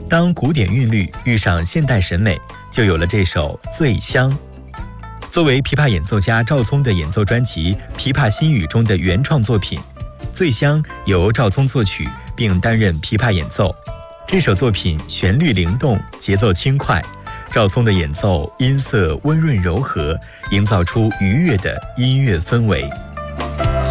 当古典韵律遇上现代审美，就有了这首《醉乡》。作为琵琶演奏家赵聪的演奏专辑《琵琶心语》中的原创作品，《醉乡》由赵聪作曲并担任琵琶演奏。这首作品旋律灵动，节奏轻快，赵聪的演奏音色温润柔和，营造出愉悦的音乐氛围。